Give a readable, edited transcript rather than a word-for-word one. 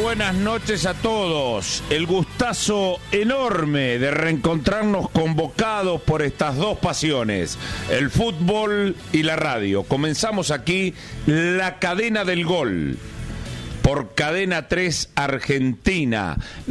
buenas noches a todos. El gustazo enorme de reencontrarnos convocados por estas dos pasiones, el fútbol y la radio. Comenzamos aquí la cadena del gol por Cadena 3 Argentina.